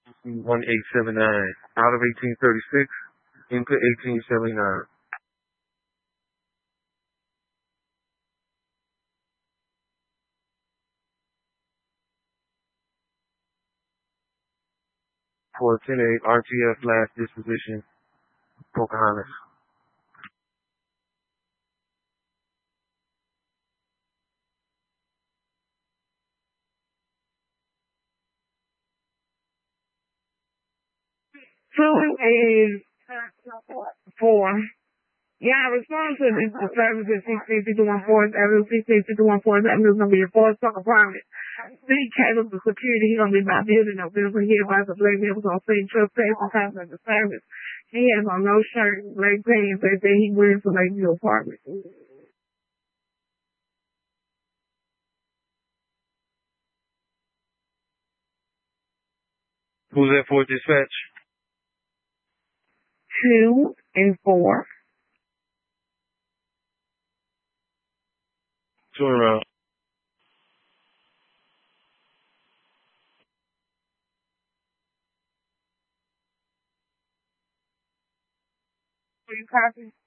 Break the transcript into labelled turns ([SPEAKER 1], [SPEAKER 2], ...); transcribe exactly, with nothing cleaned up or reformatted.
[SPEAKER 1] one eight seven nine. Out of eighteen thirty-six, into eighteen seventy-nine. For ten eight, R T F last disposition, Pocahontas.
[SPEAKER 2] Two is four. Yeah, I respond to this service at six fifty-one fourth Avenue, six fifty-one fourth Avenue is going to be a four-stock apartment. City cables of security, he's going to be by building no building. He advised the black people going to say trespassing times of the service. He has on no shirt, leg pants, that day he wears to Lakeview apartment.
[SPEAKER 1] Who's that for dispatch?
[SPEAKER 2] Two and four.
[SPEAKER 1] Turn around.
[SPEAKER 2] You copy?